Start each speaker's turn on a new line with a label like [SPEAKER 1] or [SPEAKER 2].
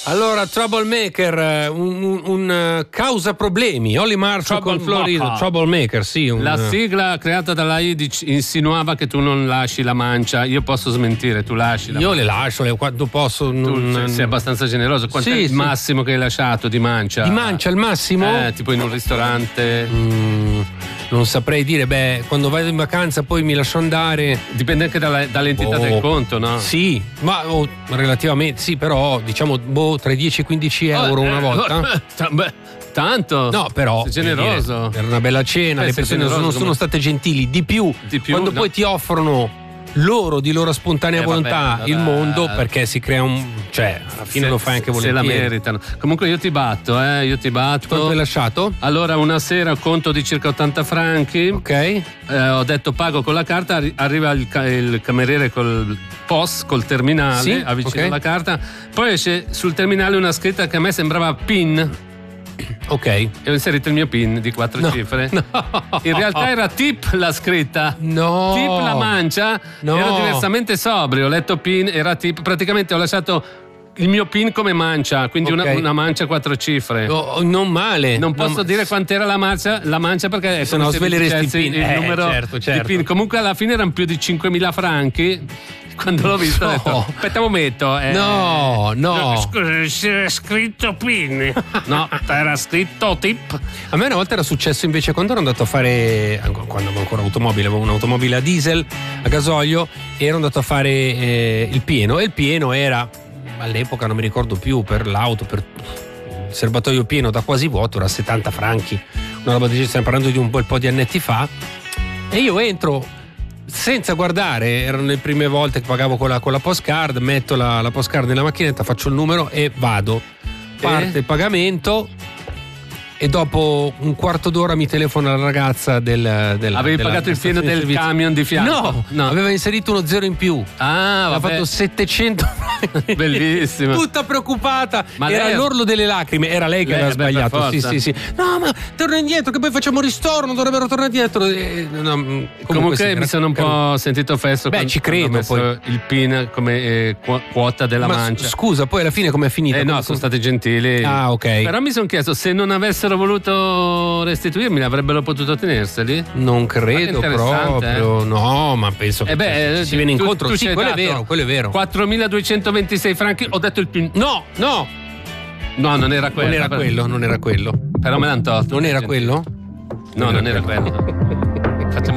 [SPEAKER 1] Allora, Troublemaker, un causa problemi. Holly Marshall con Florida. Troublemaker, sì.
[SPEAKER 2] La sigla creata dalla IDC insinuava che tu non lasci la mancia. Io posso smentire, tu lasci la mancia.
[SPEAKER 1] Io le lascio quando posso.
[SPEAKER 2] Tu sei abbastanza generoso. Quanto è il massimo che hai lasciato di mancia?
[SPEAKER 1] Di mancia il massimo?
[SPEAKER 2] Tipo in un ristorante?
[SPEAKER 1] Non saprei dire. Beh, quando vado in vacanza poi mi lascio andare.
[SPEAKER 2] Dipende anche dall'entità del conto, no?
[SPEAKER 1] Sì, ma relativamente sì, però diciamo tra i 10 e 15 euro una volta.
[SPEAKER 2] Tanto?
[SPEAKER 1] No, però
[SPEAKER 2] sei generoso.
[SPEAKER 1] Per una bella cena, le persone sono state gentili. Di più quando poi ti offrono loro di loro spontanea volontà il mondo, perché si crea alla fine lo fai anche volentieri.
[SPEAKER 2] Se la meritano. Comunque io ti batto.
[SPEAKER 1] Quanto hai lasciato?
[SPEAKER 2] Allora, una sera conto di circa 80 franchi.
[SPEAKER 1] Ok.
[SPEAKER 2] Ho detto pago con la carta, arriva il cameriere col POS, col terminale, avvicina la carta, poi esce sul terminale una scritta che a me sembrava PIN.
[SPEAKER 1] Ok.
[SPEAKER 2] E ho inserito il mio PIN di 4 cifre.
[SPEAKER 1] No.
[SPEAKER 2] In realtà era tip la scritta.
[SPEAKER 1] No.
[SPEAKER 2] Tip la mancia.
[SPEAKER 1] No.
[SPEAKER 2] Ero diversamente sobrio. Ho letto PIN, era tip. Praticamente ho lasciato il mio PIN come mancia, quindi una mancia 4 cifre.
[SPEAKER 1] Non male.
[SPEAKER 2] Non posso dire quant'era la mancia perché è
[SPEAKER 1] se no sveleresti il PIN.
[SPEAKER 2] Il numero di PIN. Comunque alla fine erano più di 5.000 franchi. Quando l'ho visto ho detto aspetta un momento.
[SPEAKER 1] No.
[SPEAKER 2] C'era scritto PIN. No, era scritto tip.
[SPEAKER 1] A me una volta era successo invece quando ero andato a fare, quando avevo ancora automobile, avevo un'automobile a diesel, a gasolio, e ero andato a fare il pieno, e il pieno era, all'epoca non mi ricordo più, per l'auto, per il serbatoio pieno da quasi vuoto era 70 franchi, una roba di, stiamo parlando di un bel po' di annetti fa, e io entro senza guardare, erano le prime volte che pagavo con la postcard, metto la postcard nella macchinetta, faccio il numero e vado. Parte il pagamento e dopo un quarto d'ora mi telefona la ragazza
[SPEAKER 2] Avevi pagato il pieno del camion di fianco?
[SPEAKER 1] No, aveva inserito uno zero in più.
[SPEAKER 2] Aveva
[SPEAKER 1] fatto 700.
[SPEAKER 2] Bellissimo.
[SPEAKER 1] Tutta preoccupata.
[SPEAKER 2] Ma
[SPEAKER 1] era all'orlo delle lacrime. Era lei che aveva sbagliato. Sì. No, ma torna indietro che poi facciamo ristorno, dovrebbero tornare indietro.
[SPEAKER 2] Comunque mi sono un po' sentito offeso.
[SPEAKER 1] Beh, ci credo.
[SPEAKER 2] Poi il PIN come quota della mancia.
[SPEAKER 1] Scusa, poi alla fine com'è finita?
[SPEAKER 2] No, sono stati gentili.
[SPEAKER 1] Ah, ok.
[SPEAKER 2] Però mi sono chiesto se non avessero voluto restituirmi, avrebbero potuto tenerseli?
[SPEAKER 1] Non credo proprio. No, ma penso che si viene incontro. Sì, quello è vero.
[SPEAKER 2] 4.226 franchi, ho detto il PIN. No, non era quello.
[SPEAKER 1] Non era quello.
[SPEAKER 2] Però me l'hanno tolto.
[SPEAKER 1] Non era quello?
[SPEAKER 2] No, non era quello.